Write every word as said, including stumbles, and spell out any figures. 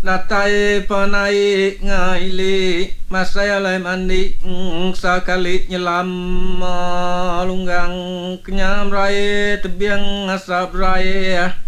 Datai panai ngaili masaya lai mandi sakali nyelam lunggang kenyam rai tebiang asap rai